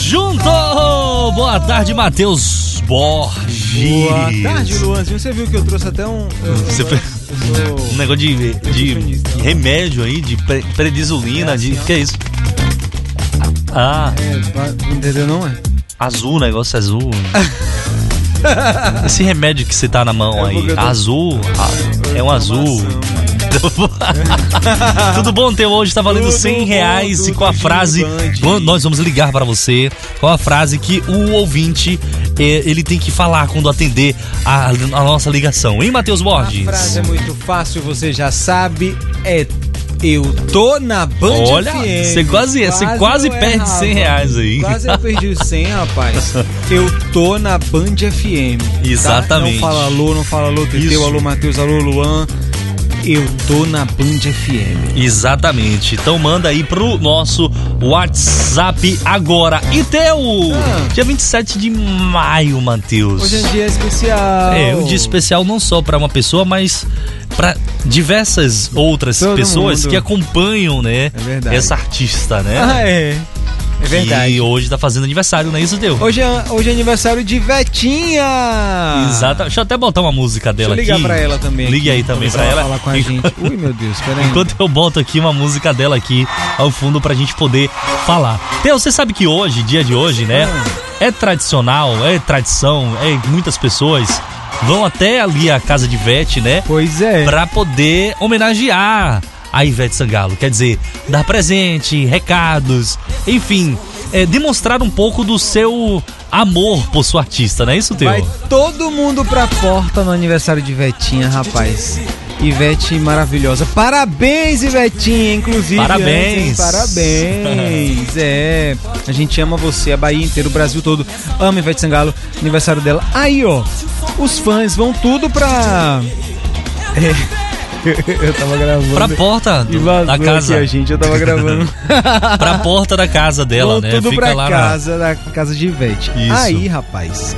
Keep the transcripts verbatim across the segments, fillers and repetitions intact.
junto! Boa tarde, Matheus Borges. Boa tarde, Luanzinho. Você viu que eu trouxe até um... Eu, Você eu, fez eu sou... um negócio de, de remédio aí, de pre- prednisolina, É, de... assim, que é isso? Ah, É, entendeu não, é? azul, negócio azul. Esse remédio que você tá na mão É aí, porque eu tô- azul, ah, é um azul. Tudo bom, Teu? Hoje tá valendo Tudo cem bom, reais e tudo com a frase, gigante. quando nós vamos ligar pra você, com a frase que o ouvinte eh, ele tem que falar quando atender a, a nossa ligação, hein, Matheus Borges? A frase é muito fácil, você já sabe, é eu tô na Band Olha, F M. você quase, você quase eu perde errava. cem reais aí. Quase eu perdi os cem, rapaz. Eu tô na Band F M. Exatamente. Tá? Não fala alô, não fala alô, Teteu, Isso. alô, Matheus, alô, Luan. Eu tô na Band F M. Exatamente. Então manda aí pro nosso WhatsApp agora. E Teu, Ah. dia vinte e sete de maio, Matheus. Hoje é um dia especial. É, um dia especial não só pra uma pessoa, mas pra diversas outras Todo pessoas mundo. que acompanham, né, É verdade. essa artista, né? Ah, é. É verdade. E hoje tá fazendo aniversário, não é isso, Teu? Hoje é, hoje é aniversário de Vetinha. Exato. Deixa eu até botar uma música dela Deixa eu ligar aqui. pra ela também. Ligue aqui, aí também pra pra ela. falar com a gente. Ui, meu Deus, peraí. Enquanto eu boto aqui uma música dela aqui ao fundo pra gente poder falar. Teu, você sabe que hoje, dia de hoje, né? Ah. É tradicional, é tradição, é muitas pessoas vão até ali a casa de Ivete, né? Pois é. Pra poder homenagear a Ivete Sangalo. Quer dizer, dar presente, recados, enfim, é, demonstrar um pouco do seu amor por sua artista, não é isso, Teu? Vai todo mundo pra porta no aniversário de Vetinha, rapaz. Ivete maravilhosa. Parabéns, Ivetinha, inclusive. Parabéns. antes, Parabéns. É, a gente ama você, a Bahia inteira, o Brasil todo ama Ivete Sangalo, aniversário dela. Aí, ó, os fãs vão tudo pra... É, eu tava gravando. Pra porta do- E vazou da casa. aqui, a gente, eu tava gravando. Pra porta da casa dela, Vão né? tudo Fica pra lá casa, da casa de Ivete. Isso. Aí, rapaz,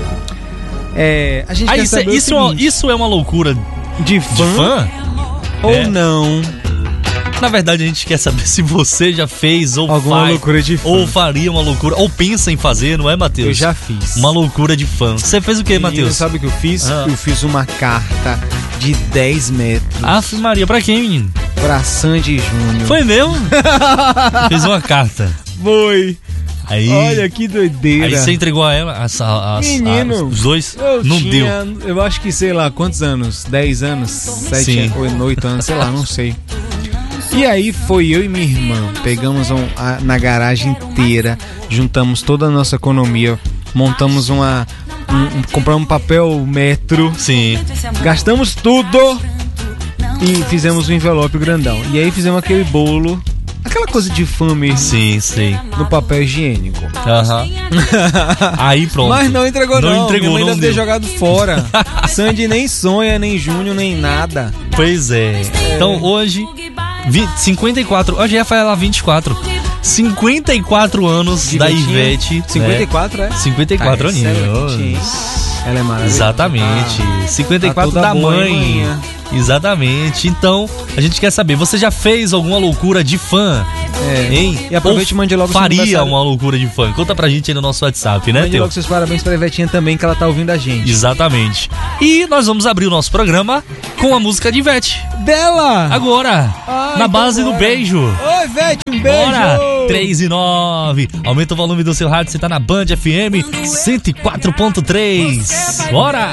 é, a gente na... Aí, quer cê- saber o isso, é uma- seguinte, isso é uma loucura de de fã, fã? ou É. não? Na verdade, a gente quer saber se você já fez ou Alguma faz, loucura de fã. ou faria uma loucura, ou pensa em fazer, não é, Matheus? Eu já fiz. Uma loucura de fã. Você fez o que, Menino, Matheus? sabe o que eu fiz? Ah. Eu fiz uma carta de dez metros Aff, Maria, pra quem, menino? pra Sandy Júnior. Foi mesmo? Fez uma carta. Foi. Aí, Olha que doideira. aí você entregou a ela as, as, Menino, as- os dois? Eu Não deu. tinha, eu acho que, sei lá, quantos anos? dez anos? sete Sim. ou oito anos, sei lá, não sei. E aí foi eu e minha irmã, pegamos um, a, na garagem inteira, juntamos toda a nossa economia, montamos uma... Um, um, compramos papel metro, Sim. gastamos tudo e fizemos um envelope grandão. E aí fizemos aquele bolo, aquela coisa de fã mesmo, Sim, sim. no papel higiênico. Aham. Aí pronto. Mas não entregou não, Não entregou, minha mãe não deve ter deu. jogado fora. Sandy nem sonha, nem Júnior, nem nada. Pois é. Então hoje, vinte, cinquenta e quatro. Hoje ia falar vinte e quatro. cinquenta e quatro anos De da Vetinha. Ivete. cinquenta e quatro, né? é? cinquenta e quatro Tá excelente, aninhos. hein? Ela é maravilhosa. Exatamente. Ah, cinquenta e quatro tá toda da boa, mãe. hein, maninha? Exatamente. Então, a gente quer saber, você já fez alguma loucura de fã? É. Hein? E aproveite e Ou mande logo seu faria aniversário. uma loucura de fã? Conta pra gente aí no nosso WhatsApp, né, Mande Teu? logo seus parabéns pra Ivetinha também, que ela tá ouvindo a gente. Exatamente. E nós vamos abrir o nosso programa com a música de Ivete. Dela! Agora, Ah, na então base do bora. beijo. Oi, Ivete, um beijo! Bora! três e nove. Aumenta o volume do seu rádio, você tá na Band F M cento e quatro ponto três. Bora!